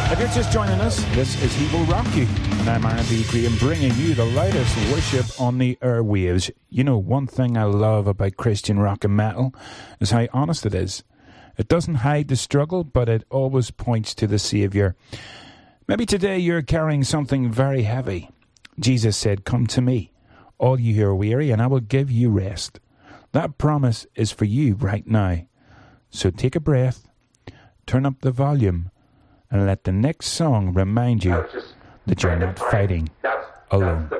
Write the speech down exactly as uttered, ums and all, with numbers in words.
If you're just joining us, this is He Will Rock You, and I'm R and B Graham, bringing you the lightest worship on the airwaves. You know, one thing I love about Christian rock and metal is how honest it is. It doesn't hide the struggle, but it always points to the Saviour. Maybe today you're carrying something very heavy. Jesus said, "Come to me, all you who are weary, and I will give you rest." That promise is for you right now. So take a breath, turn up the volume, and let the next song remind you that you're not fighting alone.